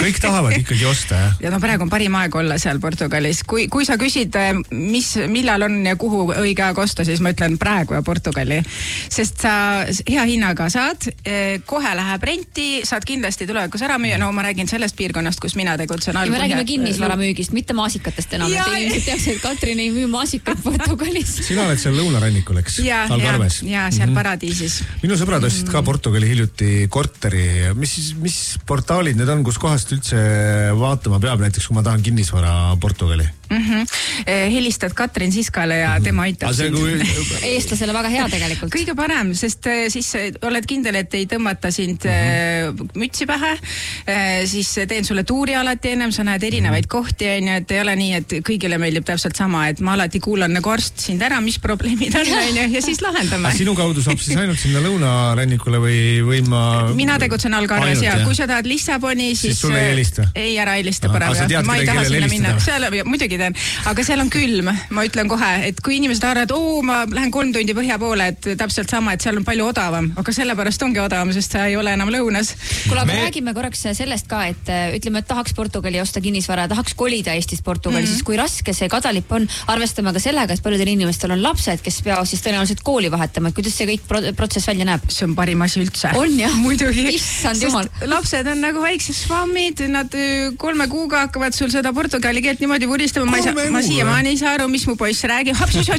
kõik tahavad ikkagi osta, jah? Ja no praegu on parim aeg olla seal Portugalis. Kui sa küsid, millal on ja kuhu õige aeg osta, siis ma ütlen praegu ja Portugali. Sest sa hea hinnaga saad, kohe läheb renti, saad kindlasti tulevikus ära müüa. No ma räägin sellest piirkonnast, kus mina tegutsen. Ja me räägime kinnisvaramüügist, mitte maasikatest enam. Inimesed teaks, et Katrin ei müü maasikat Portugalis. Sina oled seal lõunarannikul, eks? Ja seal paradiisis. Minu sõbrad ostsid ka Portugali hiljuti korteri. Mis portaalid need on, kus kohast üldse vaatama peab, näiteks kui ma tahan kinnisvara Portugali? Helistad Katrin Siskale ja tema aitab sind. Eestlasele väga hea tegelikult. Kõige parem, sest siis oled kindel, et ei tõmmata sind mütsi pähe, siis teen sulle tuuri alati ennem, sa näed erinevaid kohti, et ei ole nii, et kõigile meeldib täpselt sama, et ma alati kuulan nagu arst sind ära, mis probleemid on, ja siis lahendame. Sinu kaudu saab siis ainult sinna lõunarannikule või ma... Mina tegutsen Algarves ja kui sa tahad Lissaboni, siis... Siis sulle ei helista? Ei, ära helista parem. Ma ei taha sinna minna. Muidugi teen, aga seal on külm. Ma ütlen kohe, et kui inimesed arvavad, ma lähen 3 tundi põhja poole, et täpselt sama, et seal on palju odavam. Aga sellepärast ongi odavam, sest sa ei ole enam lõunas. Kuule, aga räägime korraks sellest ka, et ütleme, et tahaks Portugali osta kinnisvara, tahaks kolida Eestist Portugali, siis kui raske see kadalipp on, arvestame ka sellega, et paljudel inimestel on lapsed, kes peavad siis tõenäoliselt kooli vahetama, et kuidas see kõik protsess välja näeb? See on parim asi üldse. On jah? Muidugi. Issand jumal. Lapsed on nagu väiksed švammid, nad 3 kuuga hakkavad sul seda portugali keelt niimoodi vuristama. Ma siiamaani ei saa aru, mis mu poiss räägib.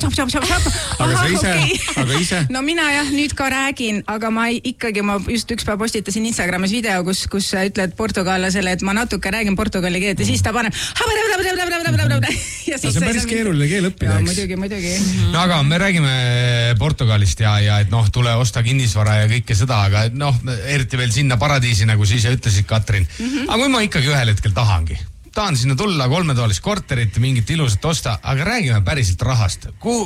Aga ise? No mina jah, nüüd ka räägin, aga ma just üks päev postitasin Instagramis video, kus ütled portugallasele, et ma natuke räägin portugali keelt ja siis ta paneb see on päris keeruline keel õppida, eks? Muidugi. No aga me räägime Portugalist ja et tule osta kinnisvara ja kõike seda, aga eriti veel sinna paradiisi, nagu siis ütlesid, Katrin. Aga kui ma ikkagi ühel hetkel tahan sinna tulla 3-toalist korterit, mingit ilusat osta, aga räägime päriselt rahast.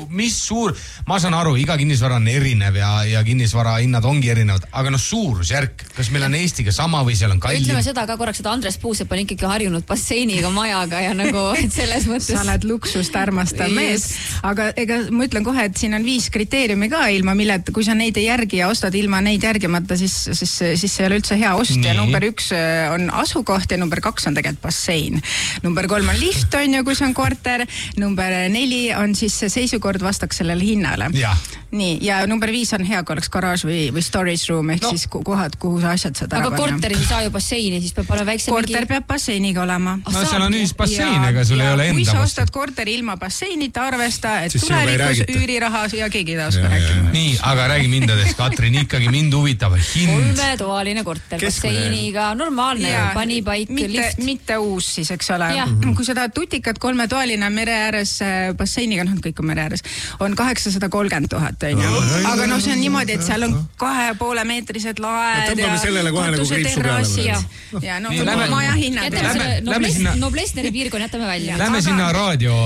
Ma saan aru, iga kinnisvara on erinev ja kinnisvara hinnad ongi erinevad, aga suurusjärk, kas meil on Eestiga sama või seal on kallim? Ütleme seda ka korraks, et Andres Puusepp on ikkagi harjunud basseiniga, majaga ja nagu selles mõttes. Sa oled luksust armastav mees, aga ma ütlen kohe, et siin on 5 kriteeriumi ka ilma milleta, kui sa neid ei järgi ja ostad ilma neid järgimata, siis see ei ole üldse hea ost ja number 1 on asukoht ja number 2 on tegelikult bassein. Number 3 on lift, on ju, kui see on korter. Number 4 on siis see seisukord vastaks sellele hinnale. Nii, ja number 5 on hea korraks garaaž või storage room, ehk siis kohad, kuhu sa asjad saad ära panna. Aga korteris ei saa ju basseini, siis peab olema väikse korter peab basseiniga olema. Seal on ühis bassein, ega sul ei ole enda. Kui sa ostad korteri ilma basseinita, arvesta, et tulevikus üüriraha ja keegi ta oska rääkima. Nii, aga räägi mindades, Katrin, ikkagi mind huvitab hind. 3-toaline korter basseiniga, normaalne, panipaik, lift. Mitte uus siis, eks ole. Kui sa tahad tutikat 3-toaline mere ääres basseiniga, kõik on mere ääres, on 830,000, on ju. Aga see on niimoodi, et seal on 2,5 meetrised laed ja katuse terrassid. Ja maja hinnad. Noblessneri piirkond jätame välja. Lähme sinna raadio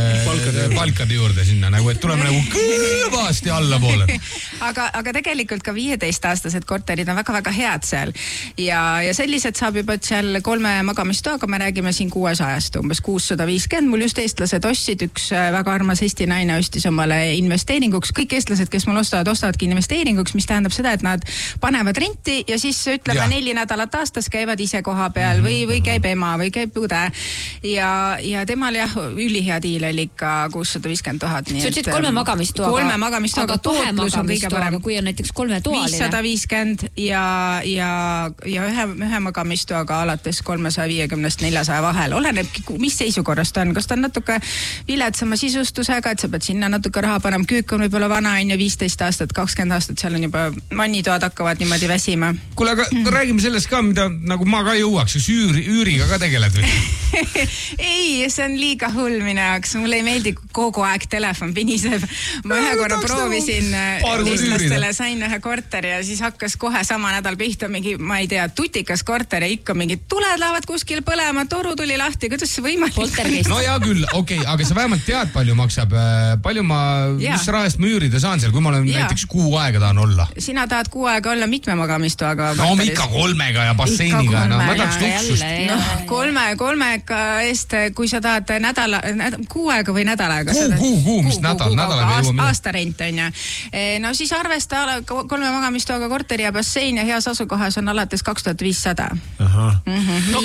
palkade juurde sinna, et tuleme kõvasti alla poole. Aga tegelikult ka 15-aastased korterid on väga-väga head seal. Ja sellised saab juba seal 3 magamistoaga, me räägime siin 600-st, umbes 650. Mul just eestlased ostsid, üks väga armas Eesti naine ostis omale investeeringuks. Kõik eestlased, kes mul ostavadki investeeringuks, mis tähendab seda, et nad panevad renti ja siis ütleme 4 nädalat aastas käivad ise koha peal või käib ema või käib õde. Ja temal ülihea diil oli ikka 650,000. Sa ütlesid 3 magamistoaga. 3 magamistoaga, tootlus on kõige parem. Kui on näiteks 3-toaline. 550 ja ühe magamistoaga alates 350-400 vahel. Olenebki, mis seisukorrast ta on. Kas ta on natuke viletsama sisustusega, et sa pead sinna natuke raha panema. Küük on võib-olla vana, 15 aastat, 20 aastat, seal on juba vannitoad hakkavad niimoodi väsima. Kuule, aga räägime sellest ka, mida nagu ma ka jõuaks, kas üüriga ka tegeled või? Ei, see on liiga hull mine jaoks. Mulle ei meeldi kogu aeg telefon piniseb. Ma ühe korra proovisin eestlastele, sain ühe korteri ja siis hakkas kohe sama nädal pihta mingi, ma ei tea, tutikas korter ja ikka mingi tuled lähevad kuskil põlema, toru tuli lahti, kuidas see võimalik? No hea küll, okei, aga sa vähemalt tead, palju maksab, mis rahast ma üürida saan seal, kui ma olen näiteks 6 aega tahan olla? Sina tahad 6 aega olla mitme magamistoaga? No ikka 3-ga ja basseiniga, ma tahaks luksust. 3 eest, kui sa tahad 6 aega või nädalaga. Mis nädalaga jõuame? Aastarent on ju. No siis arvesta 3 magamistoaga korteri ja bassein ja heas asukohas on alates 2500.